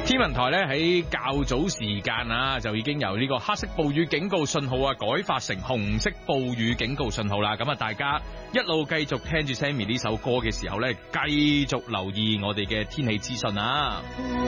天文台咧喺較早時間啊，就已經由呢個黑色暴雨警告信號啊，改發成紅色暴雨警告信號啦。咁啊，大家一路繼續聽住 Sammy 呢首歌嘅時候咧，繼續留意我哋嘅天氣資訊啊。